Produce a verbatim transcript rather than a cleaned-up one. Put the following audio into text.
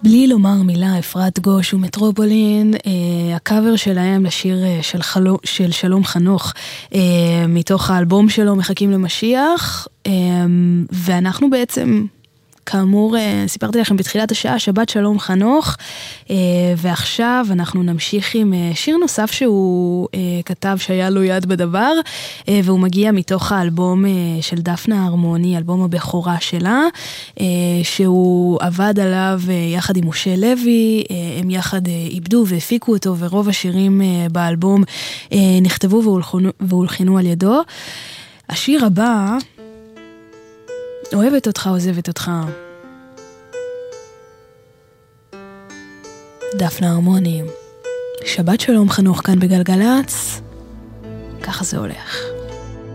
בלי לומר מילה, אפרת גוש ומטרופולין, אה, הקאבר שלהם לשיר אה, של, חלו, של שלום חנוך, אה, מתוך האלבום שלו מחכים למשיח, אה, ואנחנו בעצם, כאמור, אה, סיפרתי לכם בתחילת השעה, שבת שלום חנוך, אה, ועכשיו אנחנו נמשיך עם אה, שיר נוסף שהוא אה, כתב שהיה לו יד בדבר, אה, והוא מגיע מתוך האלבום אה, של דפנה הרמוני, אלבום הבכורה שלה, אה, שהוא עבד עליו אה, יחד עם משה לוי, אה, הם יחד אה, איבדו והפיקו אותו, ורוב השירים אה, באלבום אה, נכתבו והולחנו, והולחנו על ידו. השיר הבא, אוהבת אותך, עוזבת אותך. דפנה הרמוני. שבת שלום חנוך כאן בגלגלץ. ככה זה הולך.